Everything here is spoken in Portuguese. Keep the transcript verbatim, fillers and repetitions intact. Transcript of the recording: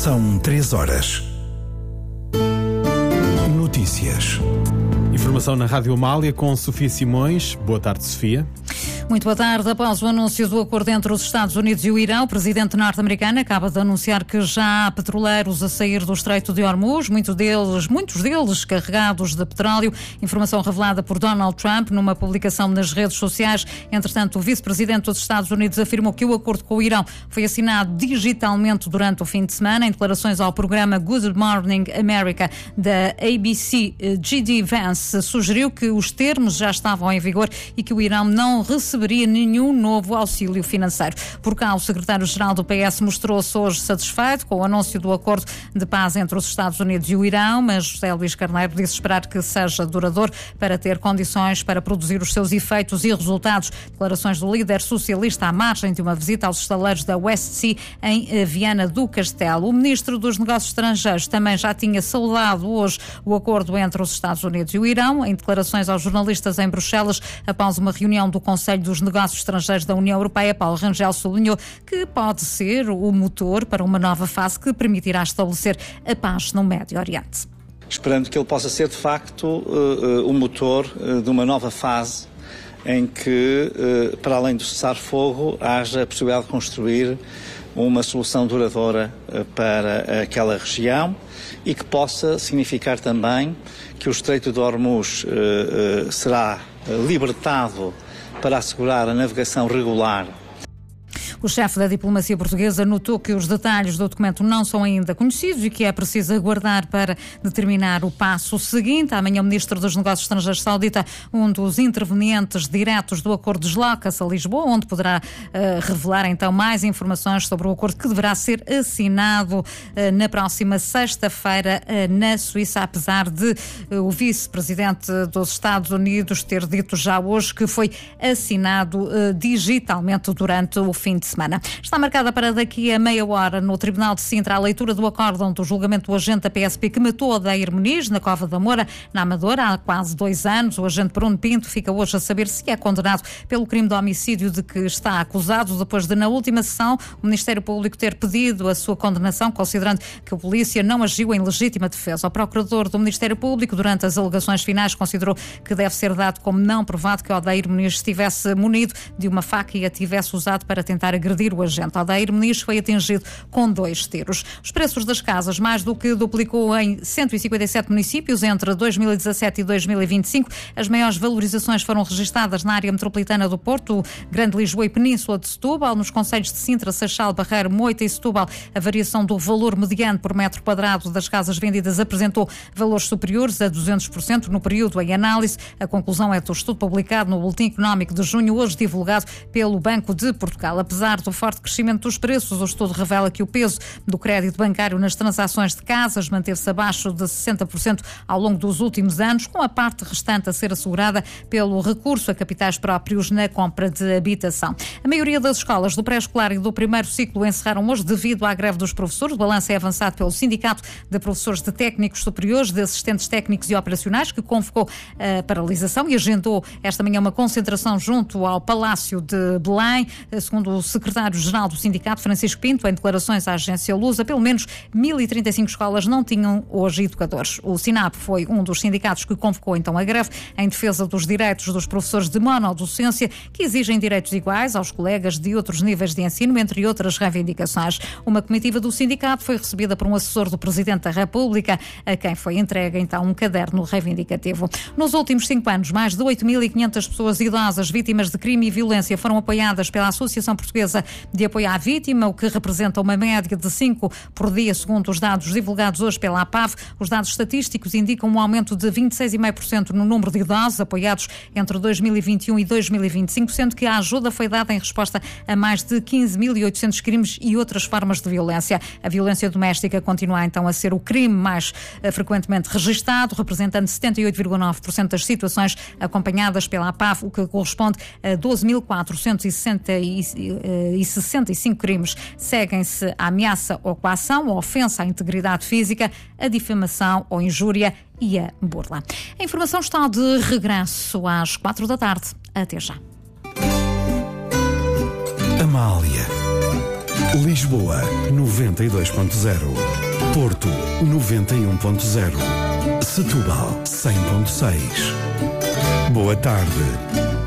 São três horas. Notícias. Informação na Rádio Amália com Sofia Simões. Boa tarde, Sofia. Muito boa tarde. Após o anúncio do acordo entre os Estados Unidos e o Irão, o presidente norte-americano acaba de anunciar que já há petroleiros a sair do Estreito de Hormuz, muitos deles, muitos deles carregados de petróleo. Informação revelada por Donald Trump numa publicação nas redes sociais. Entretanto, o vice-presidente dos Estados Unidos afirmou que o acordo com o Irão foi assinado digitalmente durante o fim de semana. Em declarações ao programa Good Morning America da A B C, J D Vance sugeriu que os termos já estavam em vigor e que o Irão não receberia nenhum novo auxílio financeiro. Por cá, o secretário-geral do P S mostrou-se hoje satisfeito com o anúncio do acordo de paz entre os Estados Unidos e o Irão, mas José Luís Carneiro disse esperar que seja duradouro para ter condições para produzir os seus efeitos e resultados. Declarações do líder socialista à margem de uma visita aos estaleiros da West Sea em Viana do Castelo. O ministro dos Negócios Estrangeiros também já tinha saudado hoje o acordo entre os Estados Unidos e o Irão, em declarações aos jornalistas em Bruxelas, após uma reunião do Conselho dos Negócios Estrangeiros da União Europeia. Paulo Rangel sublinhou que pode ser o motor para uma nova fase que permitirá estabelecer a paz no Médio Oriente. Esperando que ele possa ser, de facto, uh, uh, o motor uh, de uma nova fase em que, uh, para além do cessar-fogo, haja a possibilidade de construir uma solução duradoura uh, para aquela região e que possa significar também que o Estreito de Hormuz uh, uh, será libertado para assegurar a navegação regular. O chefe da diplomacia portuguesa notou que os detalhes do documento não são ainda conhecidos e que é preciso aguardar para determinar o passo seguinte. Amanhã o ministro dos Negócios Estrangeiros saudita, um dos intervenientes diretos do acordo, desloca-se a Lisboa, onde poderá uh, revelar então mais informações sobre o acordo que deverá ser assinado uh, na próxima sexta-feira uh, na Suíça, apesar de uh, o vice-presidente dos Estados Unidos ter dito já hoje que foi assinado uh, digitalmente durante o fim de semana. Está marcada para daqui a meia hora no Tribunal de Sintra a leitura do acórdão do julgamento do agente da P S P que matou Odair Muniz na Cova da Moura, na Amadora, há quase dois anos. O agente Bruno Pinto fica hoje a saber se é condenado pelo crime de homicídio de que está acusado, depois de, na última sessão, o Ministério Público ter pedido a sua condenação, considerando que a polícia não agiu em legítima defesa. O procurador do Ministério Público, durante as alegações finais, considerou que deve ser dado como não provado que Odair Muniz estivesse munido de uma faca e a tivesse usado para tentar agredir o agente. Odair Muniz foi atingido com dois tiros. Os preços das casas mais do que duplicou em cento e cinquenta e sete municípios entre dois mil e dezassete e dois mil e vinte e cinco. As maiores valorizações foram registadas na área metropolitana do Porto, Grande Lisboa e Península de Setúbal. Nos concelhos de Sintra, Seixal, Barreiro, Moita e Setúbal, a variação do valor mediano por metro quadrado das casas vendidas apresentou valores superiores a duzentos por cento no período em análise. A conclusão é do estudo publicado no Boletim Económico de junho, hoje divulgado pelo Banco de Portugal. Apesar do forte crescimento dos preços, o estudo revela que o peso do crédito bancário nas transações de casas manteve-se abaixo de sessenta por cento ao longo dos últimos anos, com a parte restante a ser assegurada pelo recurso a capitais próprios na compra de habitação. A maioria das escolas do pré-escolar e do primeiro ciclo encerraram hoje devido à greve dos professores. O balanço é avançado pelo Sindicato de Professores de Técnicos Superiores, de Assistentes Técnicos e Operacionais, que convocou a paralisação e agendou esta manhã uma concentração junto ao Palácio de Belém. Segundo o secretário-geral do sindicato, Francisco Pinto, em declarações à agência Lusa, pelo menos mil e trinta e cinco escolas não tinham hoje educadores. O SINAP foi um dos sindicatos que convocou então a greve em defesa dos direitos dos professores de monodocência, que exigem direitos iguais aos colegas de outros níveis de ensino, entre outras reivindicações. Uma comitiva do sindicato foi recebida por um assessor do Presidente da República, a quem foi entregue então um caderno reivindicativo. Nos últimos cinco anos, mais de oito mil e quinhentas pessoas idosas vítimas de crime e violência foram apoiadas pela Associação Portuguesa de Apoio à Vítima, o que representa uma média de cinco por dia, segundo os dados divulgados hoje pela A P A V. Os dados estatísticos indicam um aumento de vinte e seis vírgula cinco por cento no número de idosos apoiados entre dois mil e vinte e um e dois mil e vinte e cinco, sendo que a ajuda foi dada em resposta a mais de quinze mil e oitocentos crimes e outras formas de violência. A violência doméstica continua então a ser o crime mais uh, frequentemente registado, representando setenta e oito vírgula nove por cento das situações acompanhadas pela A P A V, o que corresponde a doze mil quatrocentos e sessenta e cinco crimes. Seguem-se a ameaça ou coação, a ofensa à integridade física, a difamação ou injúria e a burla. A informação está de regresso às quatro da tarde. Até já. Amália. Lisboa, noventa e dois ponto zero. Porto, noventa e um ponto zero. Setúbal, cem ponto seis. Boa tarde.